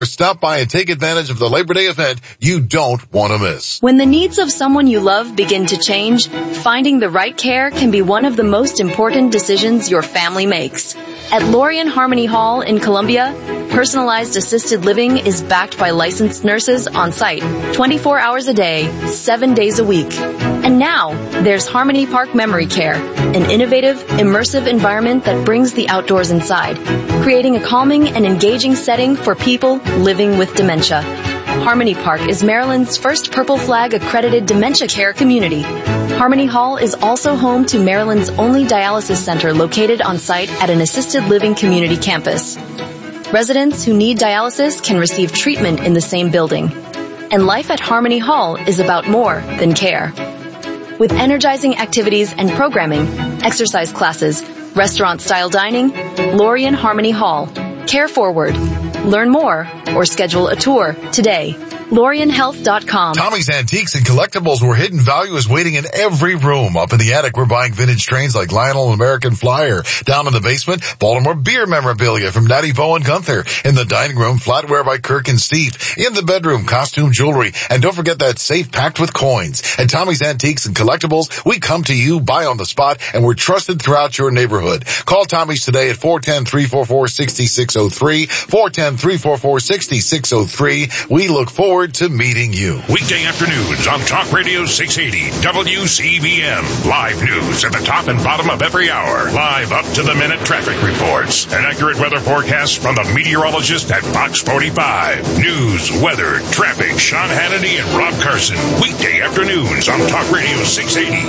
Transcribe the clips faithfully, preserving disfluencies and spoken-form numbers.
Stop by and take advantage of the Labor Day event you don't want to miss. When the needs of someone you love begin to change, finding the right care can be one of the most important decisions your family makes. At Lorien Harmony Hall in Columbia, personalized assisted living is backed by licensed nurses on site twenty-four hours a day, seven days a week. And now, there's Harmony Park Memory Care, an innovative, immersive environment that brings the outdoors inside, creating a calming and engaging setting for people living with dementia. Harmony Park is Maryland's first Purple Flag accredited dementia care community. Harmony Hall is also home to Maryland's only dialysis center located on site at an assisted living community campus. Residents who need dialysis can receive treatment in the same building. And life at Harmony Hall is about more than care. With energizing activities and programming, exercise classes, restaurant-style dining, Lorien Harmony Hall. Care forward. Learn more or schedule a tour today. Lorien Health dot com. Tommy's Antiques and Collectibles, where hidden value is waiting in every room. Up in the attic, we're buying vintage trains like Lionel and American Flyer. Down in the basement, Baltimore beer memorabilia from Natty Bo and Gunther. In the dining room, flatware by Kirk and Steve. In the bedroom, costume jewelry. And don't forget that safe packed with coins. At Tommy's Antiques and Collectibles, we come to you, buy on the spot, and we're trusted throughout your neighborhood. Call Tommy's today at four one zero, three four four, six six zero three, four one zero, three four four, six six zero three. We look forward to meeting you. Weekday afternoons on Talk Radio six eighty W C B M. Live news at the top and bottom of every hour. Live up to the minute traffic reports. An accurate weather forecast from the meteorologist at Fox forty-five. News, weather, traffic, Sean Hannity and Rob Carson. Weekday afternoons on Talk Radio six eighty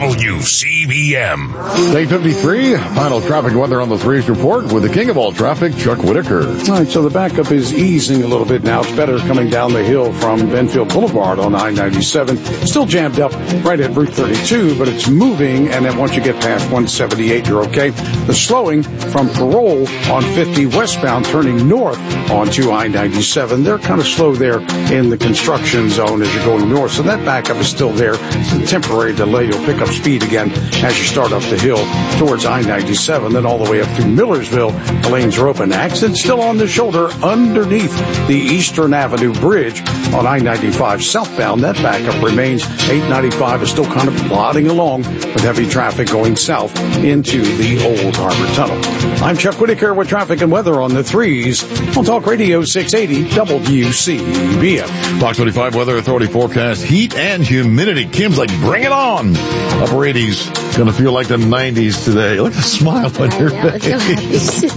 W C B M. Day fifty-three, final traffic weather on the threes report with the king of all traffic, Chuck Whitaker. All right, so the backup is easing a little bit now. It's better coming down the hill from Benfield Boulevard on I ninety-seven. Still jammed up right at Route thirty-two, but it's moving, and then once you get past one seventy-eight, you're okay. The slowing from Parole on fifty westbound turning north onto I ninety-seven. They're kind of slow there in the construction zone as you're going north, so that backup is still there. It's a temporary delay. You'll pick up speed again as you start up the hill towards I ninety-seven, then all the way up through Millersville. The lanes are open. Accident still on the shoulder underneath the Eastern Avenue Bridge on I ninety-five southbound. That backup remains. eight ninety-five is still kind of plodding along with heavy traffic going south into the Old Harbor Tunnel. I'm Chuck Whitaker with traffic and weather on the threes on Talk Radio six eighty W C B M. Fox twenty-five Weather Authority forecast heat and humidity. Kim's like, bring it on. Upper eighties. Gonna feel like the nineties today. Look at the smile on your yeah, face.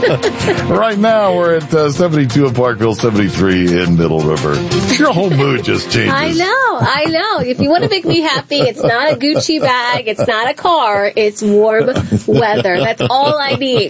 Right now we're at uh, seventy-two in Parkville, seventy-three in Middle River. Your whole mood just changes. I know, I know. If you want to make me happy, it's not a Gucci bag, it's not a car, it's warm weather. That's all I need.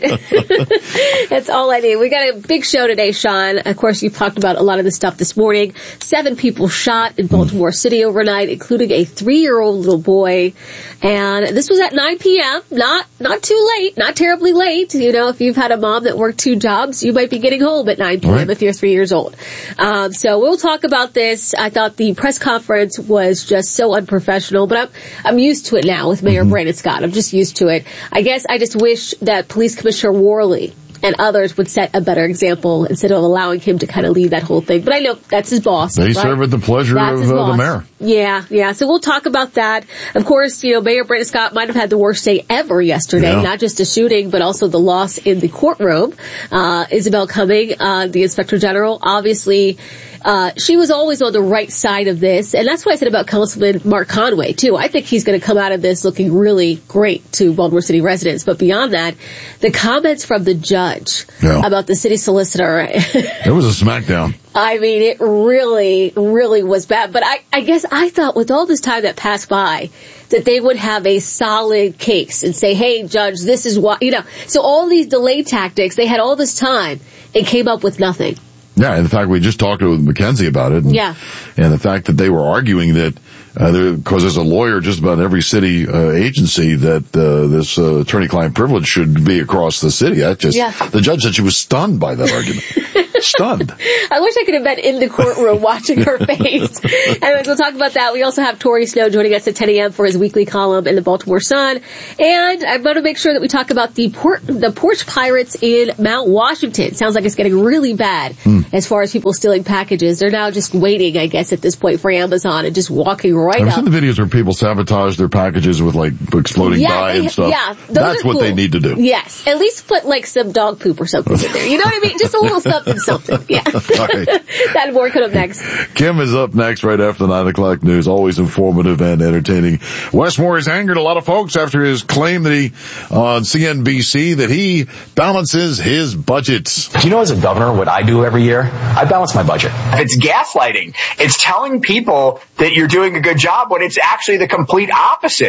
That's all I need. We got a big show today, Sean. Of course, you've talked about a lot of this stuff this morning. Seven people shot in Baltimore City overnight, including a three-year-old little boy. And this was at nine p.m. Not, not too late, not terribly late. You know, if you've had a mom that worked two jobs, you might be getting home at nine p.m. Right. If you're three years old. Um, so we'll talk about this. I thought the press conference was just so unprofessional, but I'm, I'm used to it now with Mayor mm-hmm. Brandon Scott. I'm just used to it. I guess I just wish that Police Commissioner Worley and others would set a better example instead of allowing him to kind of lead that whole thing. But I know that's his boss. They right? serve at the pleasure that's of uh, the mayor. Yeah, yeah. So we'll talk about that. Of course, you know, Mayor Brandon Scott might have had the worst day ever yesterday. Yeah. Not just the shooting, but also the loss in the courtroom. Uh, Isabel Cumming, uh, the Inspector General, obviously, Uh, she was always on the right side of this, and that's what I said about Councilman Mark Conway, too. I think he's going to come out of this looking really great to Baltimore City residents. But beyond that, the comments from the judge yeah. about the city solicitor. It was a smackdown. I mean, it really, really was bad. But I, I guess I thought with all this time that passed by, that they would have a solid case and say, hey, Judge, this is what, you know. So all these delay tactics, they had all this time and came up with nothing. Yeah, and the fact we just talked with Mackenzie about it. And, yeah. And the fact that they were arguing that, uh, because there's a lawyer just about every city uh, agency that uh, this uh, attorney-client privilege should be across the city. That just, yeah. The judge said she was stunned by that argument. Stunned. I wish I could have been in the courtroom watching her face. Anyways, we'll talk about that. We also have Tori Snow joining us at ten a.m. for his weekly column in the Baltimore Sun. And I want to make sure that we talk about the port, the porch pirates in Mount Washington. Sounds like it's getting really bad mm. as far as people stealing packages. They're now just waiting, I guess, at this point for Amazon and just walking right I've up. I've seen the videos where people sabotage their packages with like exploding yeah, dye they, and stuff. Yeah, that's what cool. they need to do. Yes, at least put like some dog poop or something in there. You know what I mean? Just a little something, something. Yeah. Right. That more coming up next. Kim is up next right after the nine o'clock news. Always informative and entertaining. Wes Moore has angered a lot of folks after his claim that he, on C N B C, that he balances his budgets. Do you know, as a governor, what I do every year? I balance my budget. It's gaslighting. It's telling people that you're doing a good job when it's actually the complete opposite.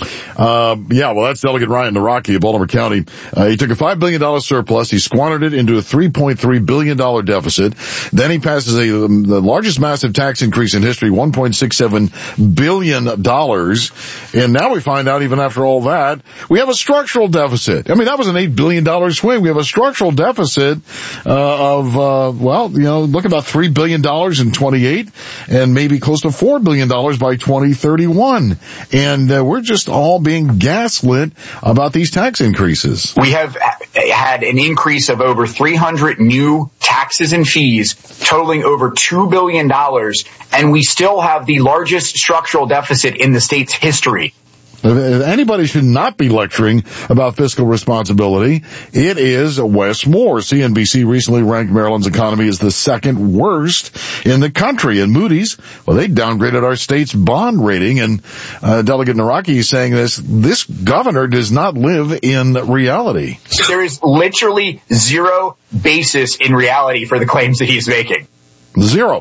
Uh, yeah, well, that's Delegate Ryan Naraki of Baltimore County. Uh, he took a five billion dollars surplus. He squandered it into a three point three billion dollars deficit. Then he passes a, um, the largest massive tax increase in history, one point six seven billion dollars. And now we find out, even after all that, we have a structural deficit. I mean, that was an eight billion dollars swing. We have a structural deficit, uh, of, uh, well, you know, look about three billion dollars in twenty-eight and maybe close to four billion dollars by twenty thirty-one. And, uh, we're just all being gaslit about these tax increases. We have had an increase of over three hundred new taxes and fees totaling over two billion dollars, and we still have the largest structural deficit in the state's history. If anybody should not be lecturing about fiscal responsibility, it is Wes Moore. C N B C recently ranked Maryland's economy as the second worst in the country. And Moody's, well, they downgraded our state's bond rating. And uh, Delegate Naraki is saying this, this governor does not live in reality. There is literally zero basis in reality for the claims that he's making. Zero.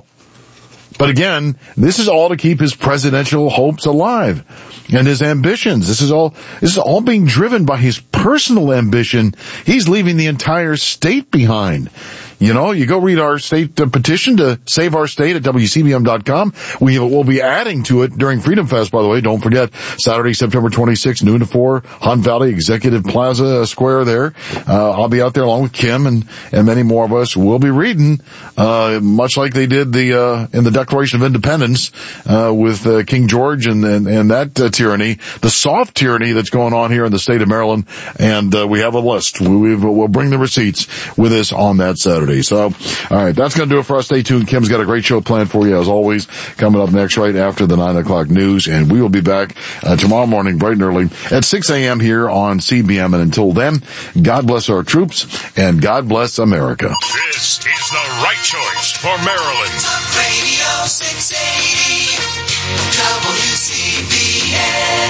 But again, this is all to keep his presidential hopes alive and his ambitions. This is all, this is all being driven by his personal ambition. He's leaving the entire state behind. You know, you go read our state uh, petition to save our state at W C B M dot com. We will be adding to it during Freedom Fest, by the way. Don't forget, Saturday, September twenty-sixth, noon to four, Hunt Valley Executive Plaza Square there. Uh, I'll be out there along with Kim and, and many more of us. We'll be reading, uh, much like they did the, uh, in the Declaration of Independence, uh, with, uh, King George and, and, and that, uh, tyranny, the soft tyranny that's going on here in the state of Maryland. And, uh, we have a list. We, we've, we'll bring the receipts with us on that Saturday. So, all right, that's going to do it for us. Stay tuned. Kim's got a great show planned for you, as always, coming up next right after the nine o'clock news. And we will be back uh, tomorrow morning, bright and early, at six a.m. here on C B M. And until then, God bless our troops, and God bless America. This is the right choice for Maryland. Talk Radio six eighty, W C B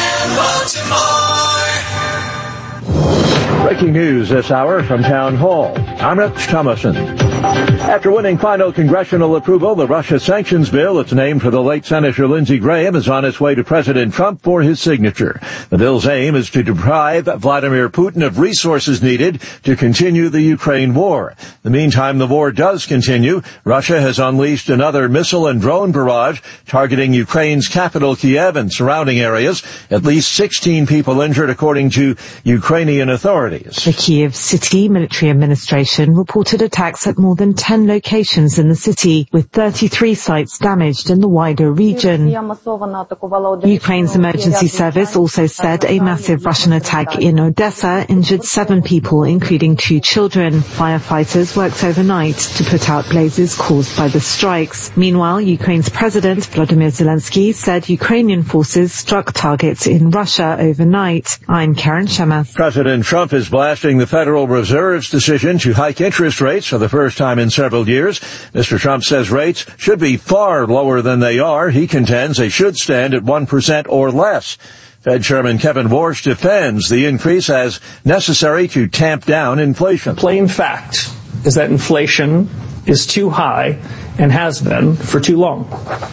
M Baltimore. Breaking news this hour from Town Hall. I'm Rich Thomason. After winning final congressional approval, the Russia sanctions bill, it's named for the late Senator Lindsey Graham, is on its way to President Trump for his signature. The bill's aim is to deprive Vladimir Putin of resources needed to continue the Ukraine war. In the meantime, the war does continue. Russia has unleashed another missile and drone barrage targeting Ukraine's capital, Kiev, and surrounding areas. At least sixteen people injured, according to Ukrainian authorities. The Kiev City Military Administration reported attacks at more than ten locations in the city, with thirty-three sites damaged in the wider region. Ukraine's emergency service also said a massive Russian attack in Odessa injured seven people, including two children. Firefighters worked overnight to put out blazes caused by the strikes. Meanwhile, Ukraine's President Volodymyr Zelensky said Ukrainian forces struck targets in Russia overnight. I'm Karen Shemath. President Trump is blasting the Federal Reserve's decision to hike interest rates for the first time in several years. Mister Trump says rates should be far lower than they are. He contends they should stand at one percent or less. Fed Chairman Kevin Warsh defends the increase as necessary to tamp down inflation. Plain fact is that inflation is too high and has been for too long.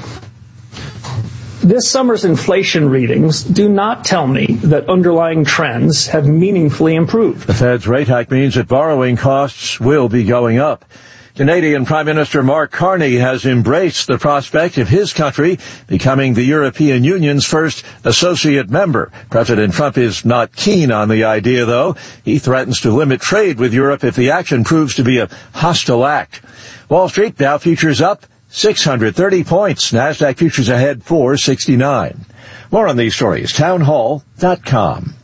This summer's inflation readings do not tell me that underlying trends have meaningfully improved. The Fed's rate hike means that borrowing costs will be going up. Canadian Prime Minister Mark Carney has embraced the prospect of his country becoming the European Union's first associate member. President Trump is not keen on the idea, though. He threatens to limit trade with Europe if the action proves to be a hostile act. Wall Street, Dow futures up six hundred thirty points. NASDAQ futures ahead four sixty-nine. More on these stories, townhall dot com.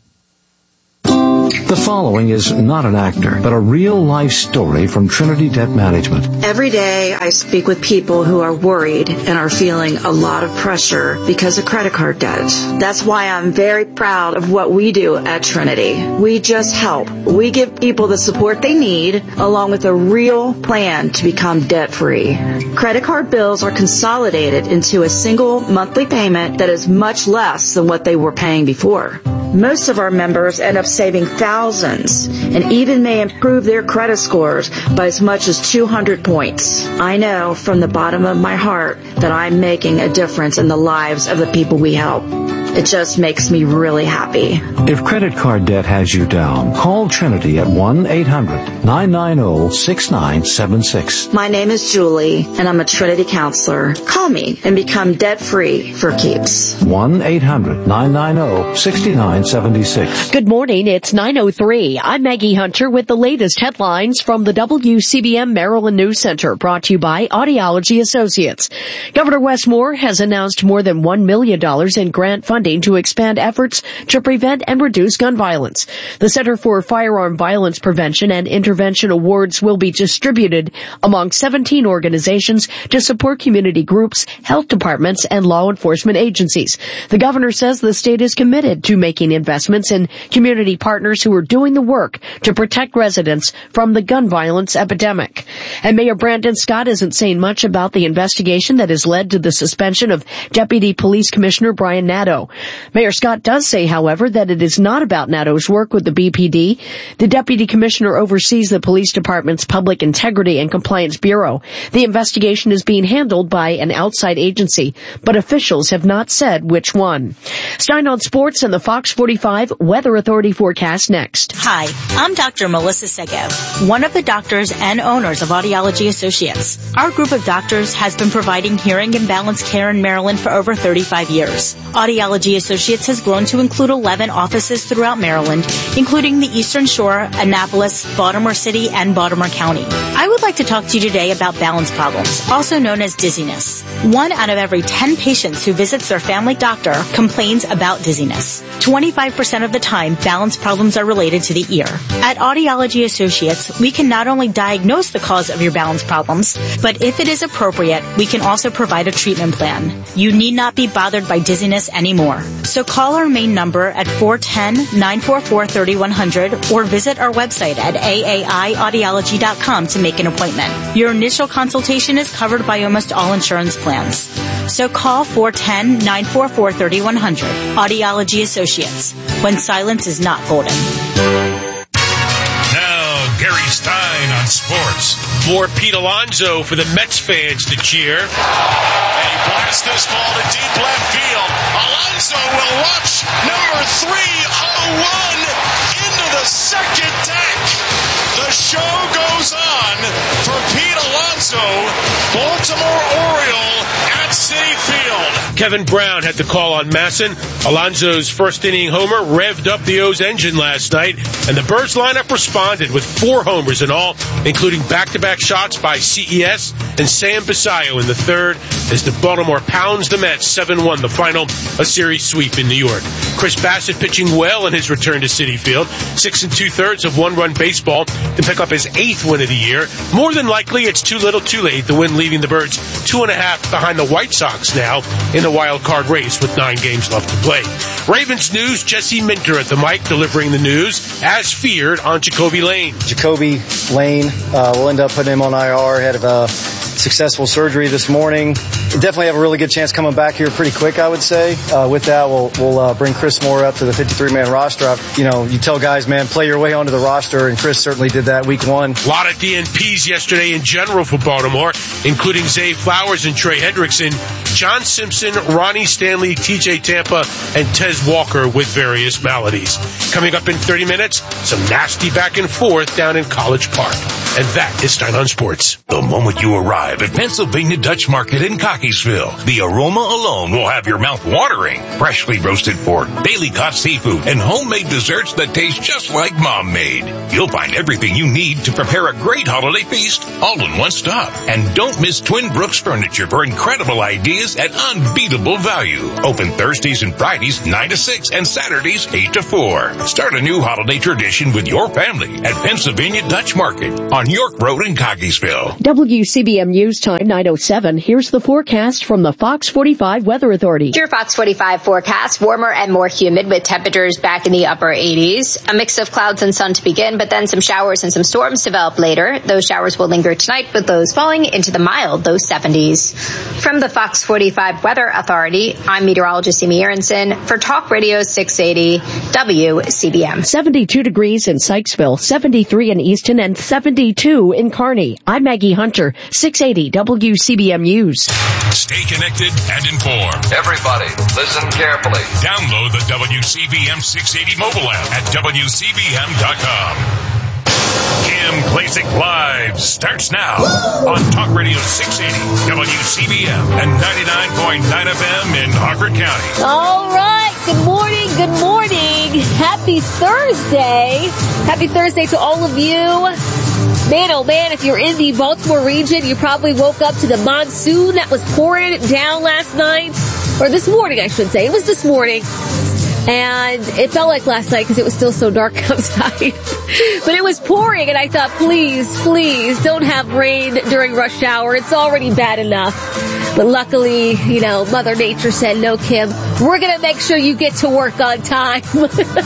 The following is not an actor, but a real-life story from Trinity Debt Management. Every day I speak with people who are worried and are feeling a lot of pressure because of credit card debt. That's why I'm very proud of what we do at Trinity. We just help. We give people the support they need, along with a real plan to become debt-free. Credit card bills are consolidated into a single monthly payment that is much less than what they were paying before. Most of our members end up saving thousands and even may improve their credit scores by as much as two hundred points. I know from the bottom of my heart that I'm making a difference in the lives of the people we help. It just makes me really happy. If credit card debt has you down, call Trinity at one eight hundred nine nine zero six nine seven six. My name is Julie, and I'm a Trinity counselor. Call me and become debt-free for keeps. one eight hundred nine nine zero six nine seven six. Good morning. It's nine oh three. I'm Maggie Hunter with the latest headlines from the W C B M Maryland News Center, brought to you by Audiology Associates. Governor Wes Moore has announced more than one million dollars in grant funding to expand efforts to prevent and reduce gun violence. The Center for Firearm Violence Prevention and Intervention awards will be distributed among seventeen organizations to support community groups, health departments, and law enforcement agencies. The governor says the state is committed to making investments in community partners who are doing the work to protect residents from the gun violence epidemic. And Mayor Brandon Scott isn't saying much about the investigation that has led to the suspension of Deputy Police Commissioner Brian Nadeau. Mayor Scott does say, however, that it is not about Nadeau's work with the B P D. The Deputy Commissioner oversees the Police Department's Public Integrity and Compliance Bureau. The investigation is being handled by an outside agency, but officials have not said which one. Stein on Sports and the Fox forty-five Weather Authority forecast next. Hi, I'm Doctor Melissa Segev, one of the doctors and owners of Audiology Associates. Our group of doctors has been providing hearing and balance care in Maryland for over thirty-five years. Audiology Associates has grown to include eleven offices throughout Maryland, including the Eastern Shore, Annapolis, Baltimore City, and Baltimore County. I would like to talk to you today about balance problems, also known as dizziness. One out of every ten patients who visits their family doctor complains about dizziness. twenty-five percent of the time, balance problems are related to the ear. At Audiology Associates, we can not only diagnose the cause of your balance problems, but if it is appropriate, we can also provide a treatment plan. You need not be bothered by dizziness anymore. So call our main number at four one zero, nine four four, three one zero zero or visit our website at A A I audiology dot com to make an appointment. Your initial consultation is covered by almost all insurance plans. So call four one zero, nine four four, three one zero zero. Audiology Associates, when silence is not golden. Now, Gary Stein on sports. For Pete Alonso for the Mets fans to cheer. And he blasts this ball to deep left field. Alonso will watch number three oh one into the second deck. The show goes on for Pete Alonso, Baltimore Oriole at Citi Field. Kevin Brown had the call on Masson. Alonso's first inning homer revved up the O's engine last night, and the Birds lineup responded with four homers in all, including back-to-back shots by C E S and Sam Basayo in the third, as the Baltimore pounds the Mets seven one, the final, a series sweep in New York. Chris Bassett pitching well in his return to Citi Field, six and two-thirds of one-run baseball to pick up his eighth win of the year. More than likely, it's too little too late, the win leaving the Birds two and a half behind the White Sox now in the wild card race with nine games left to play. Ravens news, Jesse Minter at the mic delivering the news, as feared, on Jacoby Lane. Jacoby Lane, uh, we'll end up putting him on I R, had a uh, successful surgery this morning. definitely have a really good chance coming back here pretty quick, I would say. Uh, with that, we'll, we'll uh, bring Chris Moore up to the fifty-three man roster. I, you know, you tell guys, man, play your way onto the roster, and Chris certainly did that week one. A lot of D N Ps yesterday in general for Baltimore, including Zay Flowers and Trey Hendrickson, John Simpson, Ronnie Stanley, T J Tampa, and Tez Walker with various maladies. Coming up in thirty minutes, some nasty back and forth down in College Park. And that is Stein on Sports. The moment you arrive at Pennsylvania Dutch Market in Cockeysville, the aroma alone will have your mouth watering. Freshly roasted pork, daily caught seafood, and homemade desserts that taste just like Mom made. You'll find everything you need to prepare a great holiday feast, all in one stop. And don't miss Twin Brooks Furniture for incredible ideas at unbeatable value. Open Thursdays and Fridays nine to six and Saturdays eight to four. Start a new holiday tradition with your family at Pennsylvania Dutch Market on York Road in Cockeysville. W C B M News Time nine oh seven. Here's the forecast from the Fox forty-five Weather Authority. Your Fox forty-five forecast, warmer and more humid with temperatures back in the upper eighties. A mix of clouds and sun to begin, but then some showers and some storms develop later. Those showers will linger tonight with lows falling into the mild, low seventies. From the Fox forty-five Weather Authority, I'm meteorologist Amy Aronson for Talk Radio six eighty W C B M. seventy-two degrees in Sykesville, seventy-three in Easton, and seventy-two in Kearney. I'm Maggie Hunter, six eighty W C B M News. Stay connected and informed. Everybody, listen carefully. Download the W C B M six eighty mobile app at W C B M dot com. Kim Klacik Live starts now on Talk Radio six eighty W C B M and ninety-nine point nine F M in Harford County. All right. Good morning. Good morning. Happy Thursday. Happy Thursday to all of you. Man, oh man, if you're in the Baltimore region, you probably woke up to the monsoon that was pouring down last night. Or this morning, I should say. It was this morning. And it felt like last night because it was still so dark outside. But it was pouring, and I thought, please, please, don't have rain during rush hour. It's already bad enough. But luckily, you know, Mother Nature said, no, Kim, we're going to make sure you get to work on time. So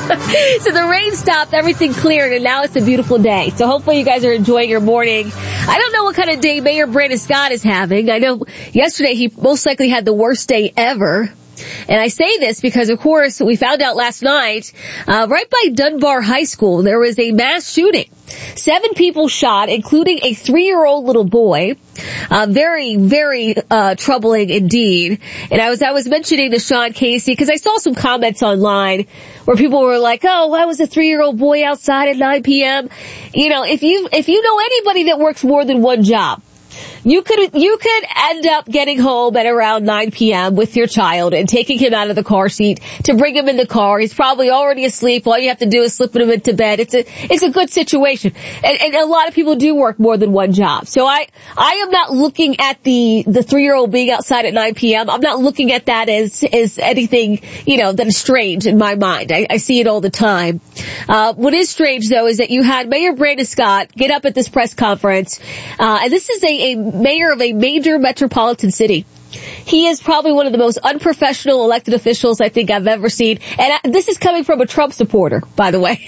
the rain stopped, everything cleared, and now it's a beautiful day. So hopefully you guys are enjoying your morning. I don't know what kind of day Mayor Brandon Scott is having. I know yesterday he most likely had the worst day ever. And I say this because, of course, we found out last night, uh, right by Dunbar High School, there was a mass shooting. Seven people shot, including a three-year-old little boy. Uh, very, very, uh, troubling indeed. And I was, I was mentioning to Sean Casey, because I saw some comments online where people were like, oh, why was a three-year-old boy outside at nine p.m.? You know, if you, if you know anybody that works more than one job, You could, you could end up getting home at around nine p.m. with your child and taking him out of the car seat to bring him in the car. He's probably already asleep. All you have to do is slip him into bed. It's a, it's a good situation. And, and a lot of people do work more than one job. So I, I am not looking at the, the three-year-old being outside at nine p.m. I'm not looking at that as, as anything, you know, that is strange in my mind. I, I see it all the time. Uh, what is strange though is that you had Mayor Brandon Scott get up at this press conference, uh, and this is a, a mayor of a major metropolitan city. He is probably one of the most unprofessional elected officials I think I've ever seen. And I, this is coming from a Trump supporter, by the way.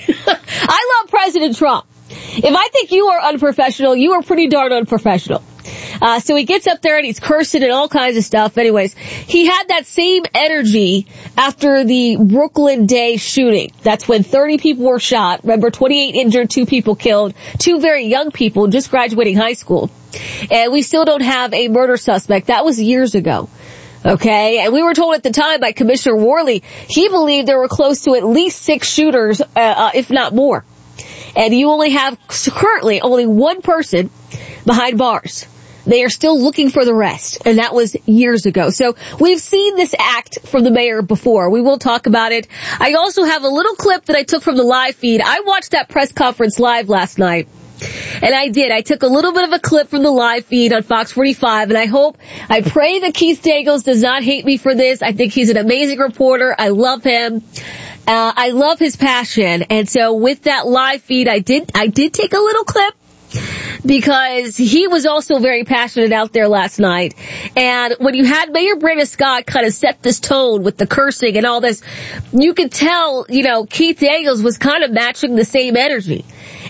I love President Trump. If I think you are unprofessional, you are pretty darn unprofessional. Uh, so he gets up there and he's cursing and all kinds of stuff. Anyways, he had that same energy after the Brooklyn Day shooting. That's when thirty people were shot. Remember, twenty-eight injured, two people killed, two very young people just graduating high school. And we still don't have a murder suspect. That was years ago. Okay, and we were told at the time by Commissioner Worley, he believed there were close to at least six shooters, uh, uh, if not more. And you only have currently only one person behind bars. They are still looking for the rest, and that was years ago. So we've seen this act from the mayor before. We will talk about it. I also have a little clip that I took from the live feed. I watched that press conference live last night. And I did. I took a little bit of a clip from the live feed on Fox forty-five, and I hope, I pray that Keith Dagels does not hate me for this. I think he's an amazing reporter. I love him. Uh, I love his passion. And so with that live feed, I did, I did take a little clip because he was also very passionate out there last night. And when you had Mayor Brandon Scott kind of set this tone with the cursing and all this, you could tell, you know, Keith Dagels was kind of matching the same energy.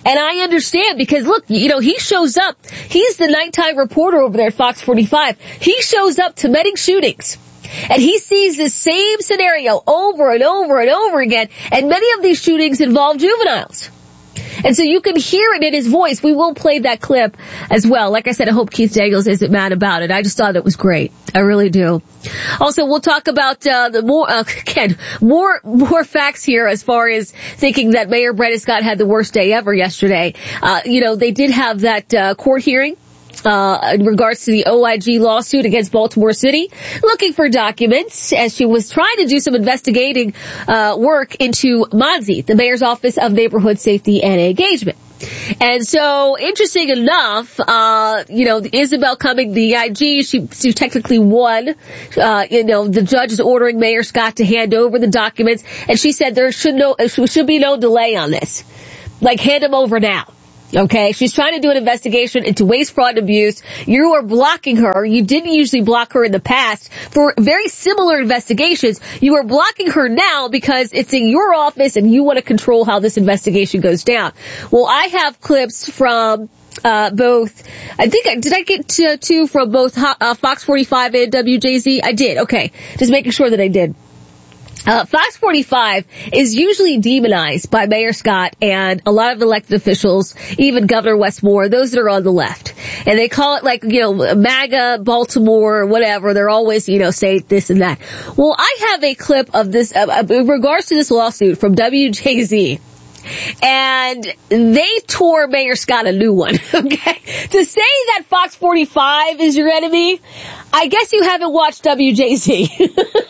And I understand because look, you know, he shows up. He's the nighttime reporter over there at Fox forty-five. He shows up to many shootings. And he sees the same scenario over and over and over again. And many of these shootings involve juveniles. And so you can hear it in his voice. We will play that clip as well. Like I said, I hope Keith Daniels isn't mad about it. I just thought it was great. I really do. Also, we'll talk about uh, the more uh, again more more facts here as far as thinking that Mayor Brandon Scott had the worst day ever yesterday. Uh, you know, they did have that uh, court hearing. Uh, in regards to the O I G lawsuit against Baltimore City, looking for documents as she was trying to do some investigating, uh, work into MONSE, the Mayor's Office of Neighborhood Safety and Engagement. And so, interesting enough, uh, you know, Isabel Cumming, the I G, she, she technically won. Uh, you know, the judge is ordering Mayor Scott to hand over the documents, and she said there should no, should be no delay on this. Like, hand them over now. Okay, she's trying to do an investigation into waste, fraud, and abuse. You are blocking her. You didn't usually block her in the past for very similar investigations. You are blocking her now because it's in your office and you want to control how this investigation goes down. Well, I have clips from uh both, I think, I did I get to, two from both uh, Fox forty-five and W J Z? I did, okay. Just making sure that I did. Uh, Fox forty-five is usually demonized by Mayor Scott and a lot of elected officials, even Governor Wes Moore, those that are on the left. And they call it like, you know, MAGA, Baltimore, whatever. They're always, you know, say this and that. Well, I have a clip of this, uh, in regards to this lawsuit from W J Z. And they tore Mayor Scott a new one, okay? To say that Fox forty-five is your enemy, I guess you haven't watched W J Z.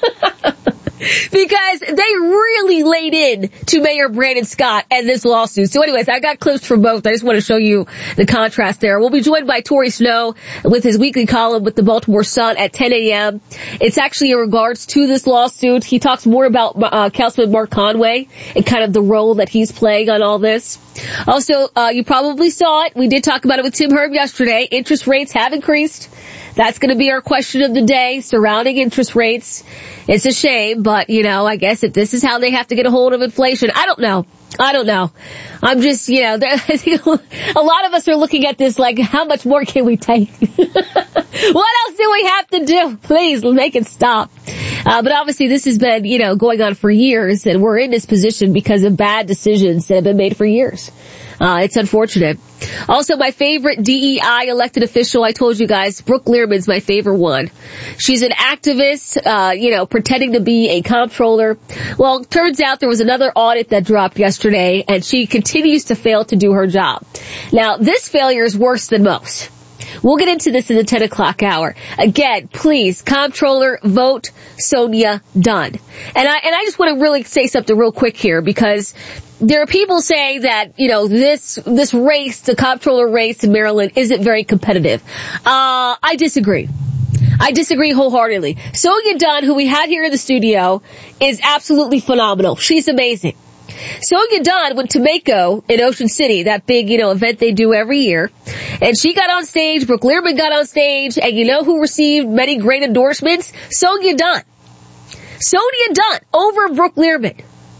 Because they really laid in to Mayor Brandon Scott and this lawsuit. So anyways, I got clips from both. I just want to show you the contrast there. We'll be joined by Torrey Snow with his weekly column with the Baltimore Sun at ten a.m. It's actually in regards to this lawsuit. He talks more about uh, Councilman Mark Conway and kind of the role that he's playing on all this. Also, uh, you probably saw it. We did talk about it with Tim Herb yesterday. Interest rates have increased. That's going to be our question of the day surrounding interest rates. It's a shame, but, you know, I guess if this is how they have to get a hold of inflation, I don't know. I don't know. I'm just, you know, I think a lot of us are looking at this like, how much more can we take? What else do we have to do? Please make it stop. Uh, but obviously this has been, you know, going on for years, and we're in this position because of bad decisions that have been made for years. Uh, it's unfortunate. Also, my favorite D E I elected official, I told you guys, Brooke Learmon's my favorite one. She's an activist, uh, you know, pretending to be a comptroller. Well, it turns out there was another audit that dropped yesterday, and she continues to fail to do her job. Now, this failure is worse than most. We'll get into this in the ten o'clock hour. Again, please, comptroller, vote Sonia Dunn. And I, and I just want to really say something real quick here, because there are people saying that, you know, this, this race, the comptroller race in Maryland isn't very competitive. Uh, I disagree. I disagree wholeheartedly. Sonia Dunn, who we had here in the studio, is absolutely phenomenal. She's amazing. Sonia Dunn went to Mako in Ocean City, that big, you know, event they do every year. And she got on stage, Brooke Learmon got on stage, and you know who received many great endorsements? Sonia Dunn. Sonia Dunn over Brooke Learmon.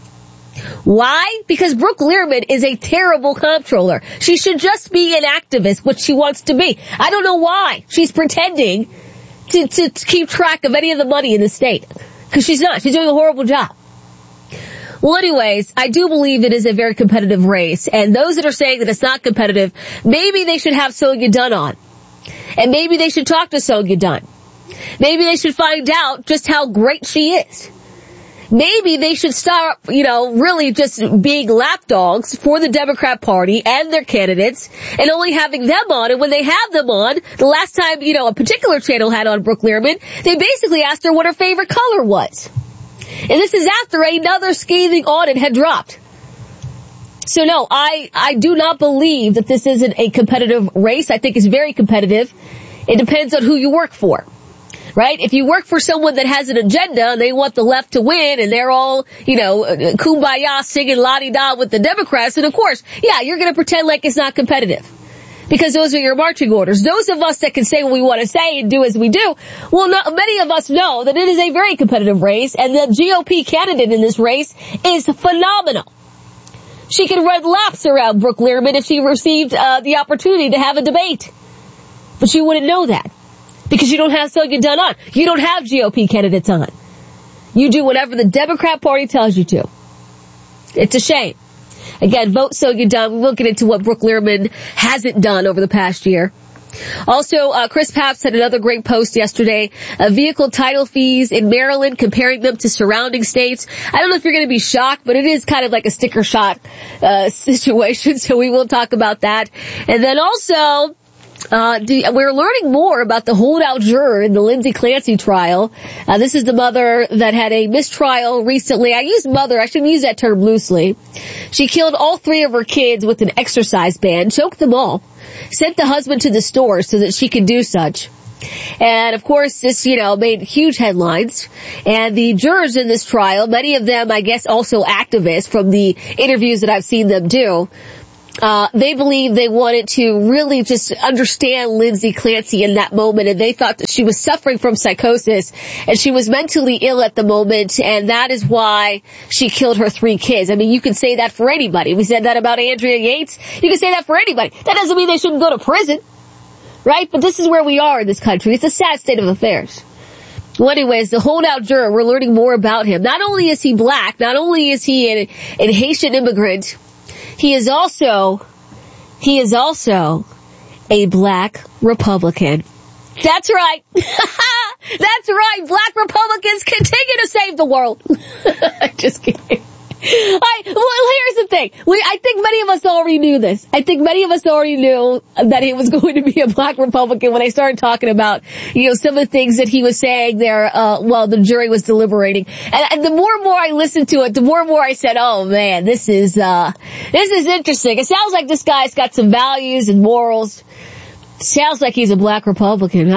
Why? Because Brooke Learmon is a terrible comptroller. She should just be an activist, which she wants to be. I don't know why she's pretending to, to, to keep track of any of the money in the state. Because she's not. She's doing a horrible job. Well, anyways, I do believe it is a very competitive race, and those that are saying that it's not competitive, maybe they should have Sonia Dunn on. And maybe they should talk to Sonia Dunn. Maybe they should find out just how great she is. Maybe they should start, you know, really just being lapdogs for the Democrat Party and their candidates and only having them on. And when they have them on, the last time, you know, a particular channel had on Brooke Learmon, they basically asked her what her favorite color was. And this is after another scathing audit had dropped. So no, I, I do not believe that this isn't a competitive race. I think it's very competitive. It depends on who you work for. Right? If you work for someone that has an agenda and they want the left to win and they're all, you know, kumbaya singing la-di-da with the Democrats, then of course, yeah, you're going to pretend like it's not competitive. Because those are your marching orders. Those of us that can say what we want to say and do as we do, well, not, many of us know that it is a very competitive race, and the G O P candidate in this race is phenomenal. She could run laps around Brooke Lierman if she received uh, the opportunity to have a debate. But you wouldn't know that because you don't have Sonia Dunn on. You don't have G O P candidates on. You do whatever the Democrat Party tells you to. It's a shame. Again, vote Sonia Dunn. We will get into what Brooke Lierman hasn't done over the past year. Also, uh, Chris Papst had another great post yesterday. Uh, vehicle title fees in Maryland, comparing them to surrounding states. I don't know if you're going to be shocked, but it is kind of like a sticker shock uh, situation, so we will talk about that. And then also, Uh, do, we're learning more about the holdout juror in the Lindsay Clancy trial. Uh, this is the mother that had a mistrial recently. I use mother, I shouldn't use that term loosely. She killed all three of her kids with an exercise band, choked them all, sent the husband to the store so that she could do such. And of course, this, you know, made huge headlines. And the jurors in this trial, many of them, I guess, also activists from the interviews that I've seen them do, Uh, they believe they wanted to really just understand Lindsay Clancy in that moment, and they thought that she was suffering from psychosis, and she was mentally ill at the moment, and that is why she killed her three kids. I mean, you can say that for anybody. We said that about Andrea Yates. You can say that for anybody. That doesn't mean they shouldn't go to prison, right? But this is where we are in this country. It's a sad state of affairs. Well, anyways, the holdout juror, we're learning more about him. Not only is he black, not only is he an, an Haitian immigrant, He is also, he is also a black Republican. That's right. That's right. Black Republicans continue to save the world. Just kidding. I, well, here's the thing. We, I think many of us already knew this. I think many of us already knew that he was going to be a black Republican when I started talking about, you know, some of the things that he was saying there, uh, while the jury was deliberating. And, and the more and more I listened to it, the more and more I said, oh man, this is, uh, this is interesting. It sounds like this guy's got some values and morals. Sounds like he's a black Republican.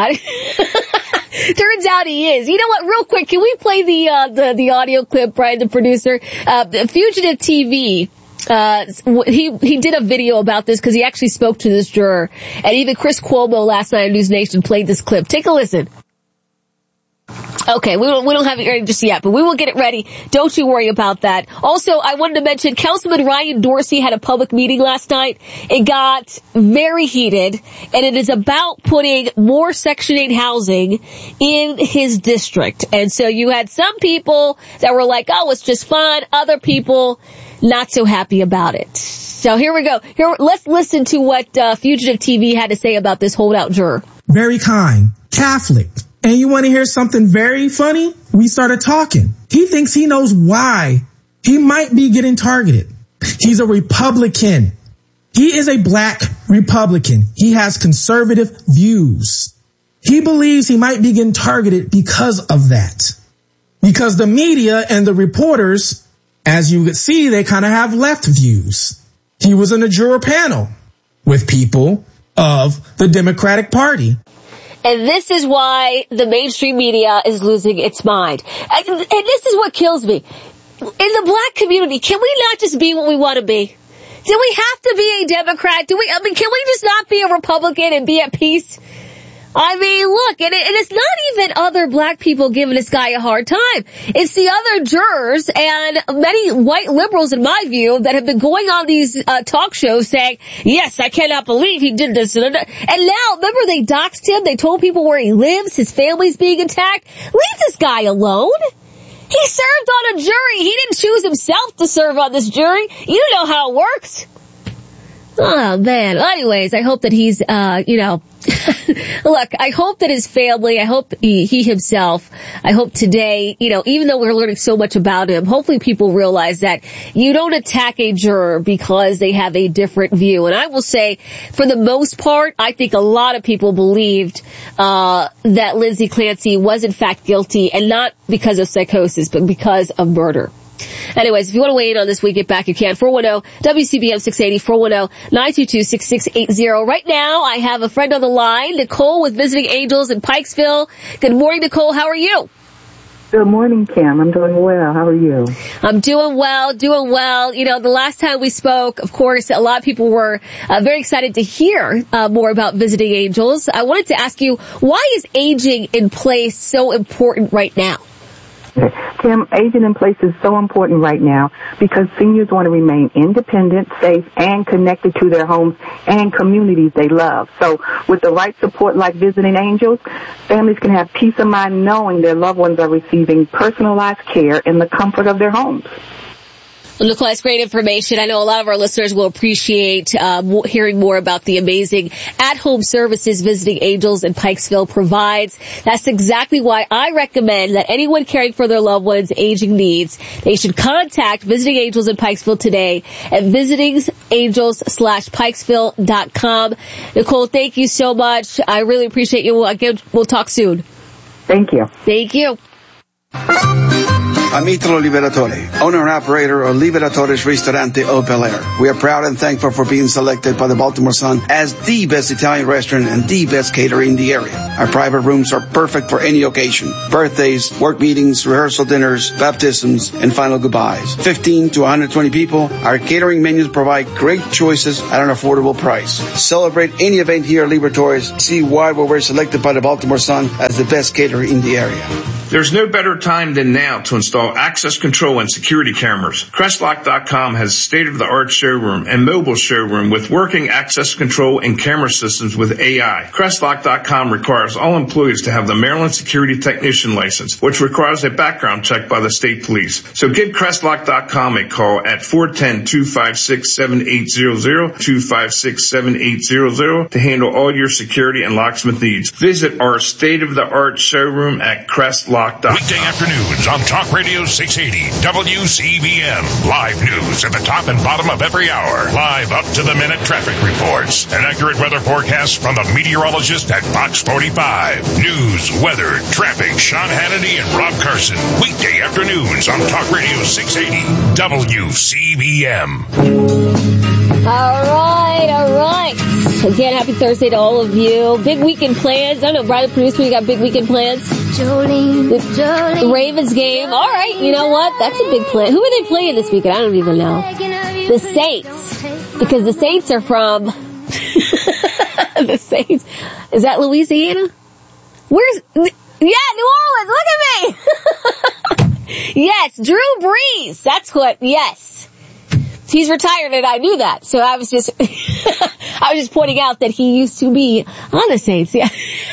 Turns out he is. You know what? Real quick, can we play the uh, the, the audio clip, Brian, the producer? Uh, Fugitive T V. Uh, he he did a video about this because he actually spoke to this juror, and even Chris Cuomo last night on News Nation played this clip. Take a listen. Okay, we don't, we don't have it ready just yet, but we will get it ready. Don't you worry about that. Also, I wanted to mention Councilman Ryan Dorsey had a public meeting last night. It got very heated, and it is about putting more Section eight housing in his district. And so you had some people that were like, oh, it's just fine. Other people not so happy about it. So here we go. Here, let's listen to what uh, Fugitive T V had to say about this holdout juror. Very kind, Catholic. And you want to hear something very funny? We started talking. He thinks he knows why he might be getting targeted. He's a Republican. He is a black Republican. He has conservative views. He believes he might be getting targeted because of that. Because the media and the reporters, as you could see, they kind of have left views. He was in a juror panel with people of the Democratic Party. And this is why the mainstream media is losing its mind. And this is what kills me. In the black community, can we not just be what we want to be? Do we have to be a Democrat? Do we, I mean, can we just not be a Republican and be at peace? I mean, look, and, it, and it's not even other black people giving this guy a hard time. It's the other jurors and many white liberals, in my view, that have been going on these uh, talk shows saying, yes, I cannot believe he did this. And now, remember, they doxed him. They told people where he lives. His family's being attacked. Leave this guy alone. He served on a jury. He didn't choose himself to serve on this jury. You know how it works. Oh, man. Anyways, I hope that he's, uh, you know, look, I hope that his family, I hope he, he himself, I hope today, you know, even though we're learning so much about him, hopefully people realize that you don't attack a juror because they have a different view. And I will say, for the most part, I think a lot of people believed, uh, that Lindsay Clancy was in fact guilty, and not because of psychosis, but because of murder. Anyways, if you want to weigh in on this, we get back, you can. four one zero W C B M six eighty, four one zero nine two two six six eight zero. Right now, I have a friend on the line, Nicole with Visiting Angels in Pikesville. Good morning, Nicole. How are you? Good morning, Cam. I'm doing well. How are you? I'm doing well, doing well. You know, the last time we spoke, of course, a lot of people were uh, very excited to hear uh, more about Visiting Angels. I wanted to ask you, why is aging in place so important right now? Kim, aging in place is so important right now because seniors want to remain independent, safe, and connected to their homes and communities they love. So with the right support like Visiting Angels, families can have peace of mind knowing their loved ones are receiving personalized care in the comfort of their homes. Nicole, that's great information. I know a lot of our listeners will appreciate uh, hearing more about the amazing at-home services Visiting Angels in Pikesville provides. That's exactly why I recommend that anyone caring for their loved ones' aging needs, they should contact Visiting Angels in Pikesville today at visiting angels slash pikesville dot com. Nicole, thank you so much. I really appreciate you. Again, we'll talk soon. Thank you. Thank you. I'm Italo Liberatore, owner and operator of Liberatore's Ristorante Au Bel Air. We are proud and thankful for being selected by the Baltimore Sun as the best Italian restaurant and the best caterer in the area. Our private rooms are perfect for any occasion. Birthdays, work meetings, rehearsal dinners, baptisms, and final goodbyes. fifteen to one hundred twenty people. Our catering menus provide great choices at an affordable price. Celebrate any event here at Liberatore's. See why we were selected by the Baltimore Sun as the best caterer in the area. There's no better time than now to install access control and security cameras. Crestlock dot com has state-of-the-art showroom and mobile showroom with working access control and camera systems with A I. Crestlock dot com requires all employees to have the Maryland Security Technician license, which requires a background check by the state police. So give Crestlock dot com a call at four one zero, two five six, seven eight zero zero, two five six, seven eight zero zero to handle all your security and locksmith needs. Visit our state-of-the-art showroom at Crestlock. Weekday afternoons on Talk Radio six eighty W C B M. Live news at the top and bottom of every hour. Live up to the minute traffic reports. An accurate weather forecast from the meteorologist at Fox forty-five. News, weather, traffic, Sean Hannity and Rob Carson. Weekday afternoons on Talk Radio six eighty W C B M. All right, all right. Again, happy Thursday to all of you. Big weekend plans. I don't know, Brian, the producer, you got big weekend plans? Jolene, the, Jolene, the Ravens game. All right, you know what? That's a big plan. Who are they playing this weekend? I don't even know. The Saints. Because the Saints are from... the Saints. Is that Louisiana? Where's... Yeah, New Orleans. Look at me. Yes, Drew Brees. That's what... Yes. He's retired and I knew that. So I was just... I was just pointing out that he used to be on the Saints. Yeah.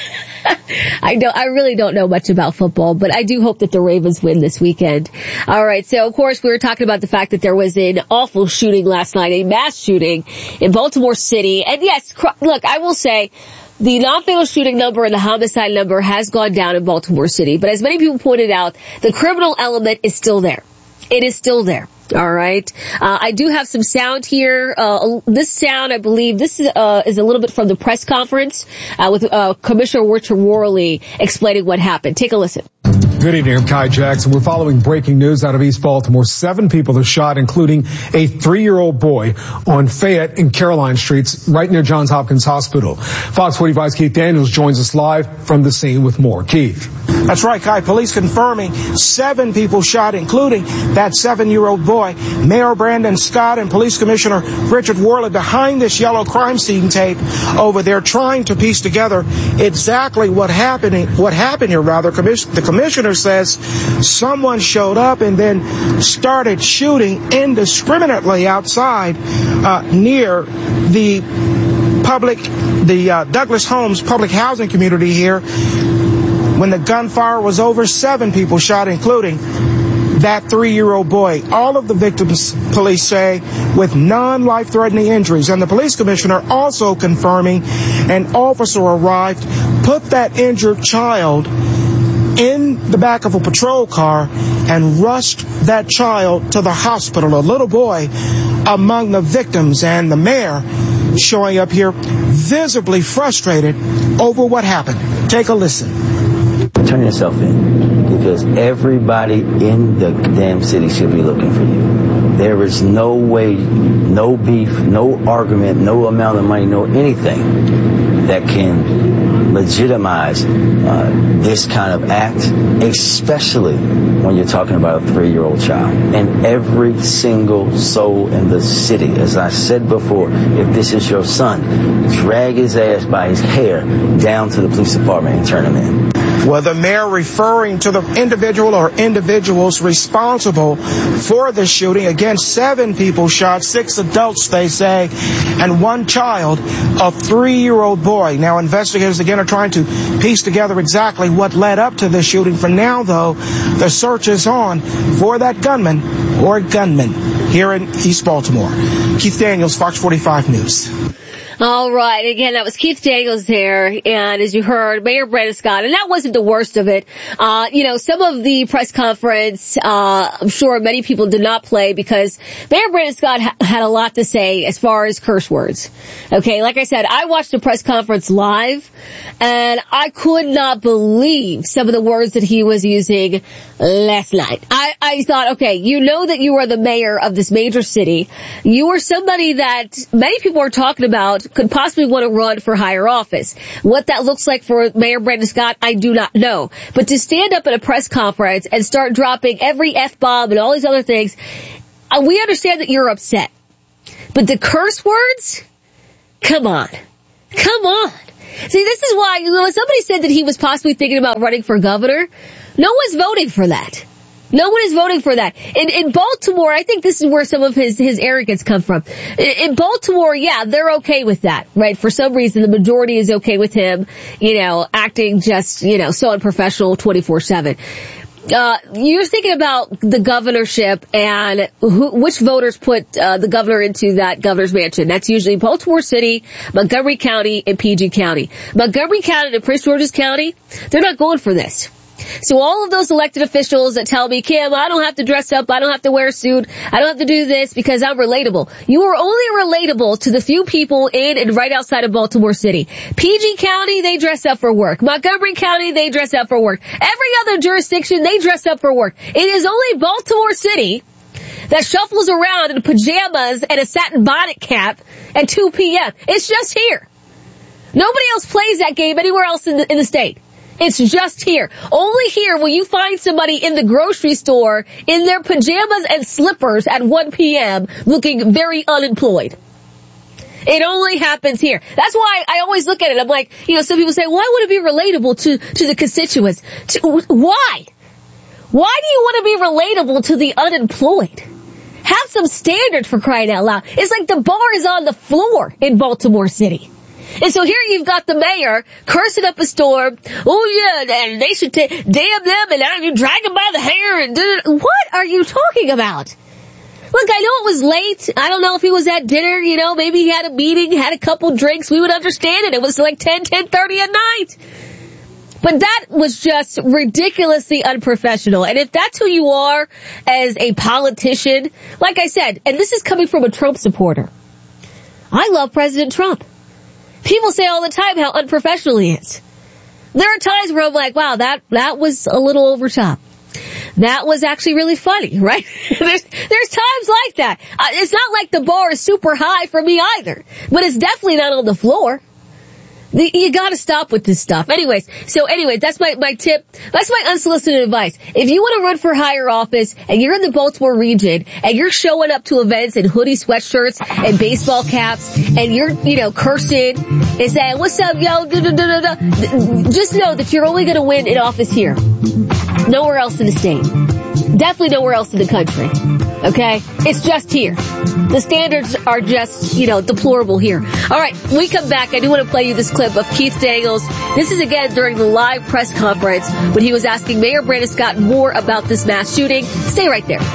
I don't, I really don't know much about football, but I do hope that the Ravens win this weekend. All right. So of course we were talking about the fact that there was an awful shooting last night, a mass shooting in Baltimore City. And yes, look, I will say the non-fatal shooting number and the homicide number has gone down in Baltimore City. But as many people pointed out, the criminal element is still there. It is still there. All right. Uh, I do have some sound here. Uh, this sound, I believe, this is, uh, is a little bit from the press conference, uh, with, uh, Commissioner Richard Worley explaining what happened. Take a listen. Good evening, I'm Kai Jackson. We're following breaking news out of East Baltimore. Seven people are shot, including a three-year-old boy on Fayette and Caroline Streets, right near Johns Hopkins Hospital. Fox forty-five's Keith Daniels joins us live from the scene with more. Keith. That's right, Kai. Police confirming seven people shot, including that seven-year-old boy. Mayor Brandon Scott and Police Commissioner Richard Worley behind this yellow crime scene tape over there trying to piece together exactly what happened, what happened here, rather. The commissioner says someone showed up and then started shooting indiscriminately outside uh, near the public, the uh, Douglas Homes public housing community here. When the gunfire was over, seven people shot, including that three-year-old boy. All of the victims, police say, with non-life-threatening injuries. And the police commissioner also confirming an officer arrived, put that injured child in the back of a patrol car and rushed that child to the hospital. A little boy among the victims, and the mayor showing up here visibly frustrated over what happened. Take a listen. Turn yourself in, because everybody in the damn city should be looking for you. There is no way, no beef, no argument, no amount of money, no anything that can legitimize uh, this kind of act, especially when you're talking about a three-year-old child. And every single soul in the city, as I said before, if this is your son, drag his ass by his hair down to the police department and turn him in. Well, the mayor referring to the individual or individuals responsible for the shooting. Again, seven people shot, six adults, they say, and one child, a three-year-old boy. Now, investigators again are trying to piece together exactly what led up to the shooting. For now, though, the search is on for that gunman or gunman here in East Baltimore. Keith Daniels, Fox forty-five News. All right. Again, that was Keith Daniels there. And as you heard, Mayor Brandon Scott, and that wasn't the worst of it. Uh, you know, some of the press conference, uh, I'm sure many people did not play because Mayor Brandon Scott ha- had a lot to say as far as curse words. Okay. Like I said, I watched the press conference live and I could not believe some of the words that he was using last night. I, I thought, okay, you know that you are the mayor of this major city. You are somebody that many people are talking about could possibly want to run for higher office. What that looks like for Mayor Brandon Scott, I do not know. But to stand up at a press conference and start dropping every F-bomb and all these other things, uh, we understand that you're upset. But the curse words? Come on. Come on. See, this is why, when somebody said that he was possibly thinking about running for governor, no one's voting for that. No one is voting for that. In, in Baltimore, I think this is where some of his, his arrogance come from. In, in Baltimore, yeah, they're okay with that, right? For some reason, the majority is okay with him, you know, acting just, you know, so unprofessional twenty-four seven. Uh, you're thinking about the governorship and who, which voters put uh, the governor into that governor's mansion. That's usually Baltimore City, Montgomery County, and P G County. Montgomery County and Prince George's County, they're not going for this. So all of those elected officials that tell me, Kim, I don't have to dress up, I don't have to wear a suit, I don't have to do this because I'm relatable. You are only relatable to the few people in and right outside of Baltimore City. P G County, they dress up for work. Montgomery County, they dress up for work. Every other jurisdiction, they dress up for work. It is only Baltimore City that shuffles around in pajamas and a satin bonnet cap at two p.m. It's just here. Nobody else plays that game anywhere else in the, in the state. It's just here. Only here will you find somebody in the grocery store in their pajamas and slippers at one p.m. looking very unemployed. It only happens here. That's why I always look at it. I'm like, you know, some people say, why would it be relatable to, to the constituents? To, why? Why do you want to be relatable to the unemployed? Have some standard, for crying out loud. It's like the bar is on the floor in Baltimore City. And so here you've got the mayor cursing up a storm. Oh yeah, and they should ta- damn them, and now you drag them by the hair. And what are you talking about? Look, I know it was late. I don't know if he was at dinner. You know, maybe he had a meeting, had a couple drinks. We would understand it. It was like ten, ten thirty at night. But that was just ridiculously unprofessional. And if that's who you are as a politician, like I said, and this is coming from a Trump supporter, I love President Trump. People say all the time how unprofessional he is. There are times where I'm like, wow, that, that was a little over top. That was actually really funny, right? there's, there's times like that. Uh, it's not like the bar is super high for me either, but it's definitely not on the floor. The, you gotta stop with this stuff. Anyways, so anyway, that's my, my tip. That's my unsolicited advice. If you want to run for higher office and you're in the Baltimore region and you're showing up to events in hoodie sweatshirts and baseball caps and you're, you know, cursing and saying, what's up, yo, da, da, da, da, da, just know that you're only gonna win in office here. Nowhere else in the state. Definitely nowhere else in the country. Okay? It's just here. The standards are just, you know, deplorable here. All right, when we come back, I do want to play you this clip of Keith Daniels. This is again during the live press conference when he was asking Mayor Brandon Scott more about this mass shooting. Stay right there.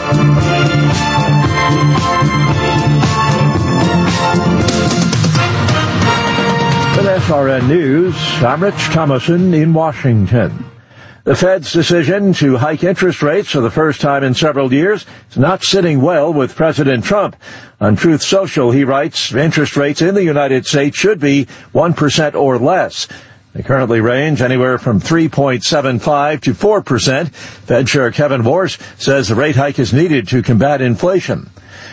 With S R N News, I'm Rich Thomason in Washington. The Fed's decision to hike interest rates for the first time in several years is not sitting well with President Trump. On Truth Social, he writes, interest rates in the United States should be one percent or less. They currently range anywhere from three point seven five to four percent. Fed Chair Kevin Warsh says the rate hike is needed to combat inflation.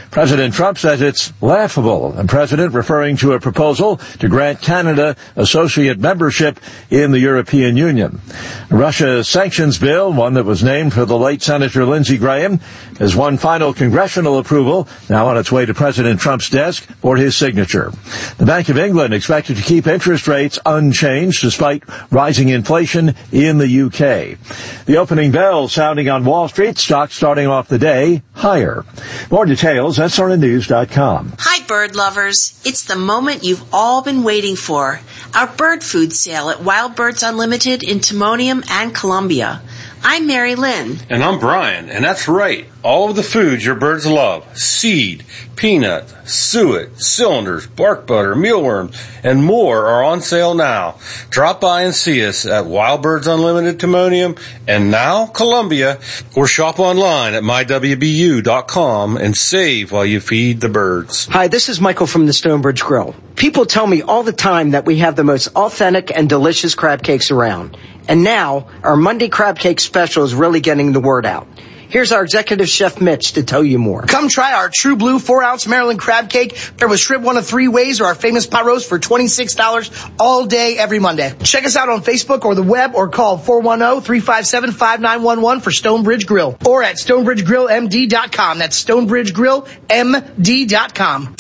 President Trump says it's laughable. The president referring to a proposal to grant Canada associate membership in the European Union. Russia's sanctions bill, one that was named for the late Senator Lindsey Graham, has won final congressional approval, now on its way to President Trump's desk for his signature. The Bank of England expected to keep interest rates unchanged despite rising inflation in the U K. The opening bell sounding on Wall Street, stocks starting off the day higher. More details at S R N news dot com. Hi, bird lovers. It's the moment you've all been waiting for. Our bird food sale at Wild Birds Unlimited in Timonium and Columbia. I'm Mary Lynn. And I'm Brian, and that's right. All of the foods your birds love, seed, peanut, suet, cylinders, bark butter, mealworms, and more are on sale now. Drop by and see us at Wild Birds Unlimited Timonium and now Columbia, or shop online at my w b u dot com and save while you feed the birds. Hi, this is Michael from the Stonebridge Grill. People tell me all the time that we have the most authentic and delicious crab cakes around. And now, our Monday crab cake special is really getting the word out. Here's our executive chef, Mitch, to tell you more. Come try our True Blue four ounce Maryland crab cake paired with shrimp one of three ways or our famous pot roast for twenty-six dollars all day, every Monday. Check us out on Facebook or the web or call four one zero, three five seven, five nine one one for Stonebridge Grill or at stonebridge grill m d dot com. That's stonebridge grill m d dot com.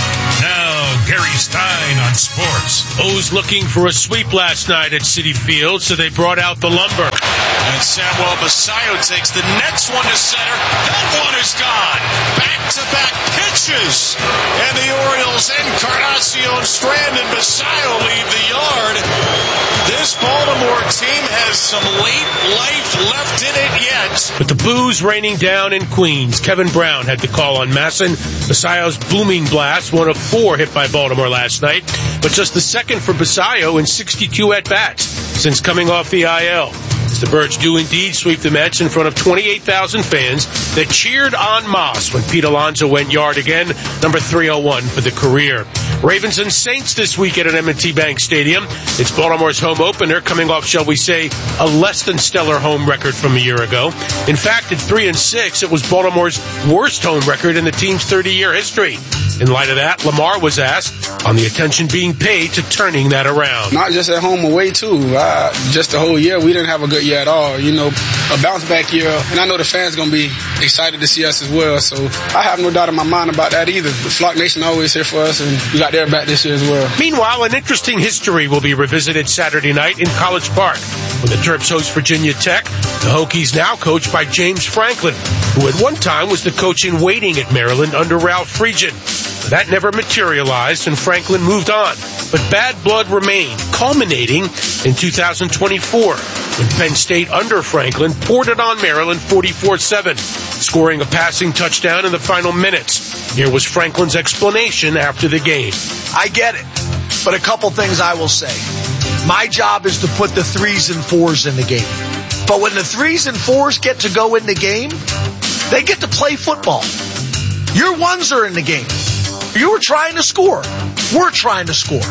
Now, Gary Stein on sports. O's looking for a sweep last night at Citi Field, so they brought out the lumber. And Samuel Basayo takes the next one to center. That one is gone. Back-to-back pitches. And the Orioles, Encarnacion, Strand, and Basayo leave the yard. This Baltimore team has some late life left in it yet. With the booze raining down in Queens, Kevin Brown had the call on Masson. Basayo's booming blast, one of four hit by Baltimore last night, but just the second for Basayo in sixty-two at-bats since coming off the I L. The Birds do indeed sweep the Mets in front of twenty-eight thousand fans that cheered en masse when Pete Alonso went yard again, number three oh one for the career. Ravens and Saints this weekend at M and T Bank Stadium. It's Baltimore's home opener, coming off, shall we say, a less than stellar home record from a year ago. In fact, at three and six, it was Baltimore's worst home record in the team's thirty-year history. In light of that, Lamar was asked on the attention being paid to turning that around. Not just at home, away too. Uh, just the whole year, we didn't have a good year at all. You know, a bounce back year, and I know the fans going to be excited to see us as well. So I have no doubt in my mind about that either. The Flock Nation always here for us, and we got their back this year as well. Meanwhile, an interesting history will be revisited Saturday night in College Park. When the Terps host Virginia Tech, the Hokies now coached by James Franklin, who at one time was the coach in waiting at Maryland under Ralph Friedgen. That never materialized, and Franklin moved on. But bad blood remained, culminating in two thousand twenty-four, when Penn State under Franklin poured it on Maryland forty-four seven, scoring a passing touchdown in the final minutes. Here was Franklin's explanation after the game. I get it, but a couple things I will say. My job is to put the threes and fours in the game. But when the threes and fours get to go in the game, they get to play football. Your ones are in the game. You were trying to score. We're trying to score.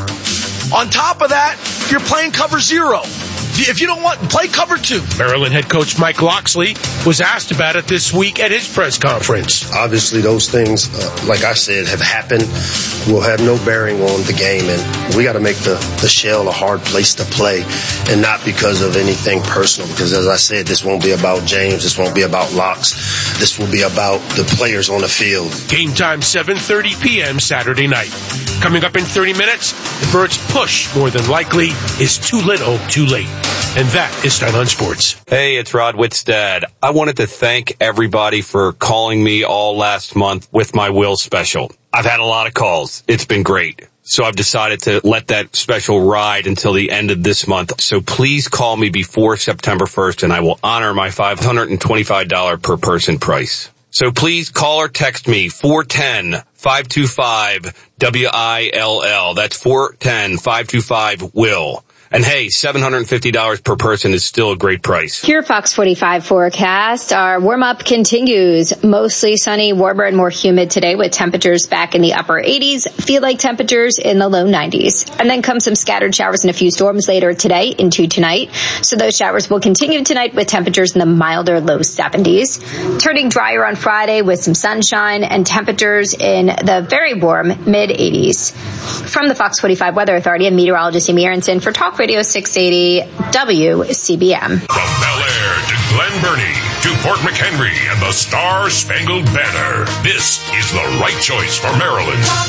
On top of that, you're playing cover zero. If you don't want, play cover two. Maryland head coach Mike Locksley was asked about it this week at his press conference. Obviously, those things, uh, like I said, have happened, will have no bearing on the game, and we got to make the, the shell a hard place to play, and not because of anything personal, because as I said, this won't be about James, this won't be about Locks, this will be about the players on the field. Game time, seven thirty p.m. Saturday night. Coming up in thirty minutes, the Birds' push, more than likely, is too little, too late. And that is Stein on Sports. Hey, it's Rod Whitstad. I wanted to thank everybody for calling me all last month with my will special. I've had a lot of calls. It's been great. So I've decided to let that special ride until the end of this month. So please call me before September first, and I will honor my five hundred twenty-five dollars per person price. So please call or text me, four one zero, five two five, W I L L. That's four one zero, five two five, W I L L. And hey, seven hundred fifty dollars per person is still a great price. Here, Fox forty-five forecast. Our warm-up continues. Mostly sunny, warmer and more humid today with temperatures back in the upper eighties. Feel like temperatures in the low nineties. And then come some scattered showers and a few storms later today into tonight. So those showers will continue tonight with temperatures in the milder low seventies. Turning drier on Friday with some sunshine and temperatures in the very warm mid eighties. From the Fox forty-five Weather Authority, I'm meteorologist Amy Aronson for Talk Radio six eighty W C B M. From Bel Air to Glen Burnie to Fort McHenry and the Star Spangled Banner, this is the right choice for Maryland.